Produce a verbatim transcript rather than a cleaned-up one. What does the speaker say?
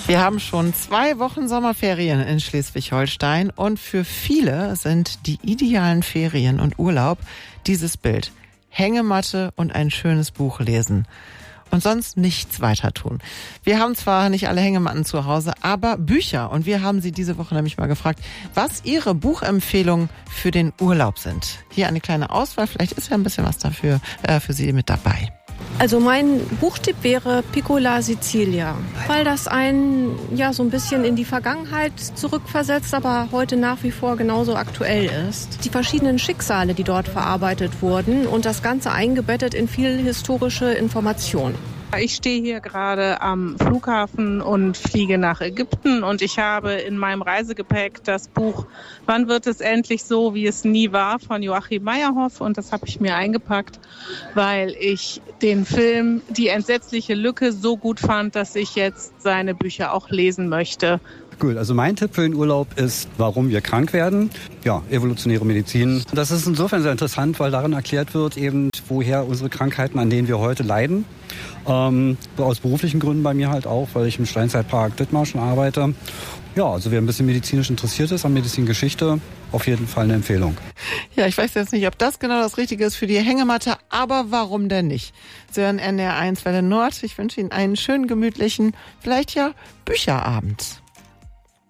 Wir haben schon zwei Wochen Sommerferien in Schleswig-Holstein und für viele sind die idealen Ferien und Urlaub dieses Bild. Hängematte und ein schönes Buch lesen. Und sonst nichts weiter tun. Wir haben zwar nicht alle Hängematten zu Hause, aber Bücher. Und wir haben Sie diese Woche nämlich mal gefragt, was Ihre Buchempfehlungen für den Urlaub sind. Hier eine kleine Auswahl, vielleicht ist ja ein bisschen was dafür äh, für Sie mit dabei. Also mein Buchtipp wäre Piccola Sicilia, weil das einen ja so ein bisschen in die Vergangenheit zurückversetzt, aber heute nach wie vor genauso aktuell ist. Die verschiedenen Schicksale, die dort verarbeitet wurden und das Ganze eingebettet in viel historische Information. Ich stehe hier gerade am Flughafen und fliege nach Ägypten und ich habe in meinem Reisegepäck das Buch Wann wird es endlich so, wie es nie war von Joachim Meyerhoff und das habe ich mir eingepackt, weil ich den Film Die entsetzliche Lücke so gut fand, dass ich jetzt seine Bücher auch lesen möchte. Cool, also mein Tipp für den Urlaub ist, warum wir krank werden. Ja, evolutionäre Medizin. Das ist insofern sehr interessant, weil darin erklärt wird eben, woher unsere Krankheiten, an denen wir heute leiden. Ähm, aus beruflichen Gründen bei mir halt auch, weil ich im Steinzeitpark Dithmarschen arbeite. Ja, also wer ein bisschen medizinisch interessiert ist an Medizingeschichte, auf jeden Fall eine Empfehlung. Ja, ich weiß jetzt nicht, ob das genau das Richtige ist für die Hängematte, aber warum denn nicht? Sie hören N D R eins Welle Nord. Ich wünsche Ihnen einen schönen, gemütlichen, vielleicht ja Bücherabend.